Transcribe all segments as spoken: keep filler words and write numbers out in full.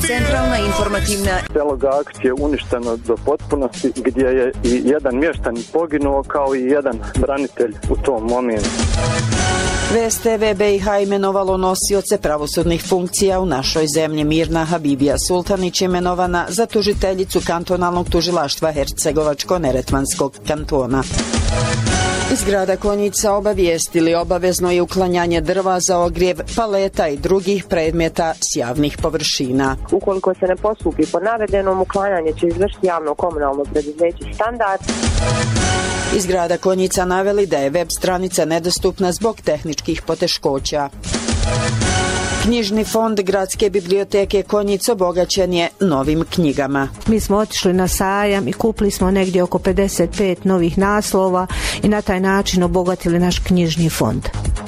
Centralna informativna. Selo Gakić je uništeno do potpunosti, gdje je i jedan mještanin poginuo kao i jedan branitelj u tom momentu. V S T V B i H imenovalo nosioce pravosudnih funkcija u našoj zemlji. Mirna Habibija Sultanić imenovana za tužiteljicu kantonalnog tužilaštva Hercegovačko-Neretvanskog kantona. Iz grada Konjica obavijestili obavezno je uklanjanje drva za ogrjev, paleta i drugih predmeta s javnih površina. Ukoliko se ne postupi po navedenom, uklanjanje će izvršiti javno komunalno preduzeće Standard. Iz grada Konjica naveli da je web stranica nedostupna zbog tehničkih poteškoća. Knjižni fond Gradske biblioteke Konjic obogaćen je novim knjigama. Mi smo otišli na sajam i kupili smo negdje oko pedeset pet novih naslova i na taj način obogatili naš knjižni fond.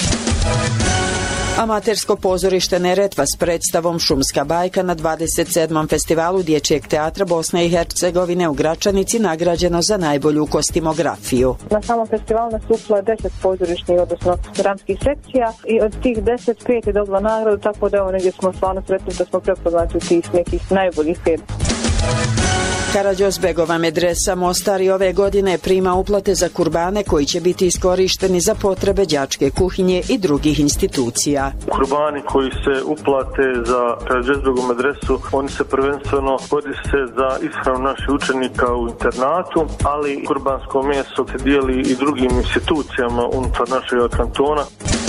Amatersko pozorište Neretva s predstavom Šumska bajka na dvadeset sedmom festivalu Dječjeg teatra Bosne i Hercegovine u Gračanici nagrađeno za najbolju kostimografiju. Na samom festivalu nastupilo deset pozorišnih, odnosno dramskih sekcija i od tih deset pet je dobila nagradu, tako da evo negdje smo stvarno sretni da smo prepoznati u tih nekih najboljih pet. Karađozbegova medresa Mostar i ove godine prima uplate za kurbane koji će biti iskorišteni za potrebe đačke kuhinje i drugih institucija. Kurbani koji se uplate za Karađozbegovu medresu, oni se prvenstveno koriste za ishranu naših učenika u internatu, ali kurbansko meso se dijeli i drugim institucijama unutar našeg kantona.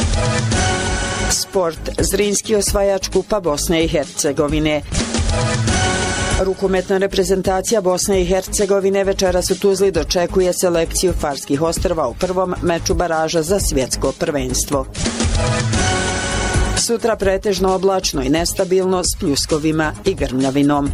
Sport. Zrinski osvajač kupa Bosne i Hercegovine. Rukometna reprezentacija Bosne i Hercegovine večeras u Tuzli dočekuje selekciju Farskih ostrva u prvom meču baraža za svjetsko prvenstvo. Sutra pretežno oblačno i nestabilno s pljuskovima i grmljavinom.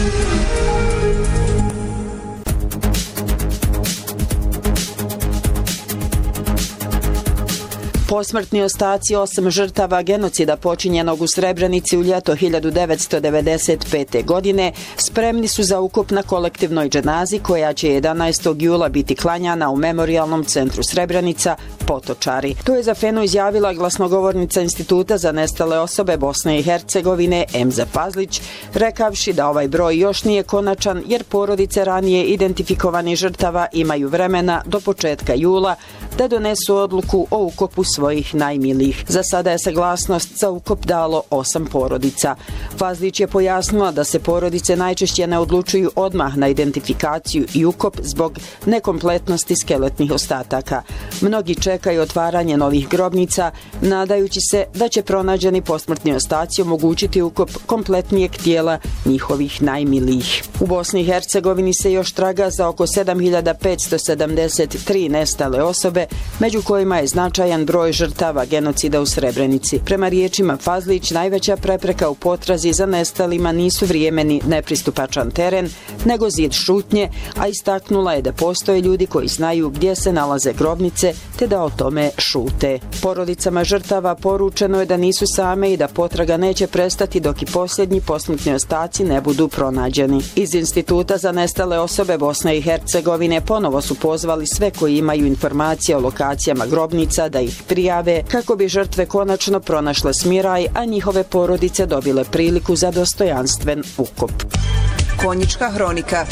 Posmrtni ostaci osam žrtava genocida počinjenog u Srebrenici u ljeto hiljadu devetsto devedeset pete. godine spremni su za ukop na kolektivnoj dženazi koja će jedanaestog jula biti klanjana u Memorijalnom centru Srebrenica Potočari. To je za Fenu izjavila glasnogovornica Instituta za nestale osobe Bosne i Hercegovine Emza Fazlić, rekavši da ovaj broj još nije konačan jer porodice ranije identifikovanih žrtava imaju vremena do početka jula da donesu odluku o ukopu svojih najmilijih. Za sada je saglasnost za ukop dalo osam porodica. Fazlić je pojasnila da se porodice najčešće ne odlučuju odmah na identifikaciju i ukop zbog nekompletnosti skeletnih ostataka. Mnogi čekaju otvaranje novih grobnica, nadajući se da će pronađeni posmrtni ostaci omogućiti ukop kompletnijeg tijela njihovih najmilijih. U Bosni i Hercegovini se još traga za oko sedam hiljada petsto sedamdeset tri nestale osobe, među kojima je značajan broj žrtava genocida u Srebrenici. Prema riječima Fazlić, najveća prepreka u potrazi za nestalima nisu vrijemeni nepristupačan teren, nego zid šutnje, a istaknula je da postoje ljudi koji znaju gdje se nalaze grobnice, te da o tome šute. Porodicama žrtava poručeno je da nisu same i da potraga neće prestati dok i posljednji posmrtni ostaci ne budu pronađeni. Iz Instituta za nestale osobe Bosne i Hercegovine ponovo su pozvali sve koji imaju informacije o lokacijama grobnica da ih prijave kako bi žrtve konačno pronašle smiraj, a njihove porodice dobile priliku za dostojanstven ukop. Konjička hronika.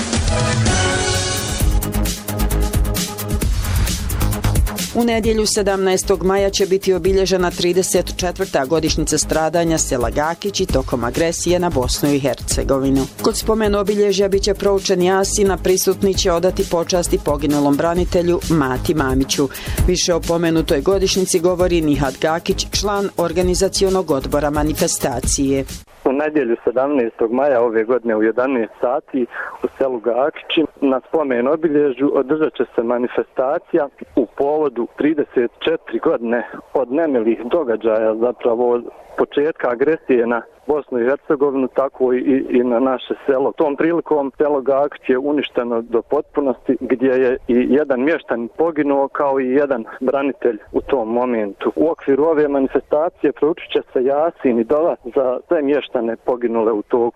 U nedjelju sedamnaestog maja će biti obilježena trideset četvrta godišnjica stradanja sela Gakići tokom agresije na Bosnu i Hercegovinu. Kod spomen obilježja biće proučen jasin, a prisutni će odati počasti poginulom branitelju Mati Mamiću. Više o pomenutoj godišnjici govori Nihad Gakić, član organizacionog odbora manifestacije. U nedjelju sedamnaestog maja ove godine u jedanaest sati u selu Gakići na spomen obilježju održat će se manifestacija u povodu trideset četiri godine od nemilih događaja, zapravo od početka agresije na Bosnu i Hercegovinu, tako i, i na naše selo. Tom prilikom selo Gakić je uništeno do potpunosti, gdje je i jedan mještanin poginuo kao i jedan branitelj u tom momentu. U okviru ove manifestacije proučit će se jasin i dova za sve mještane poginule u toku